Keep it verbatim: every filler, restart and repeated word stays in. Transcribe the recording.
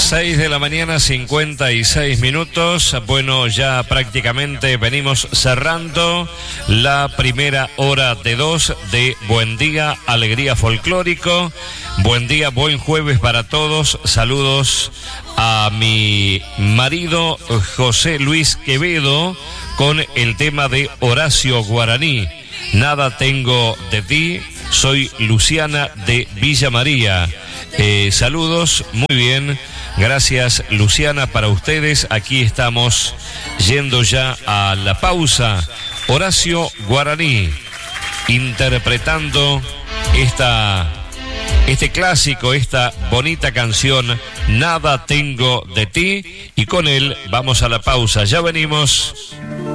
seis de la mañana, cincuenta y seis minutos. Bueno, ya prácticamente venimos cerrando la primera hora de dos de Buen Día, Alegría Folclórico. Buen día, buen jueves para todos. Saludos a mi marido José Luis Quevedo con el tema de Horacio Guaraní. Nada tengo de ti. Soy Luciana de Villa María. Eh, saludos, muy bien. Gracias, Luciana, para ustedes. Aquí estamos yendo ya a la pausa. Horacio Guaraní, interpretando esta, este clásico, esta bonita canción, Nada tengo de ti. Y con él vamos a la pausa. Ya venimos.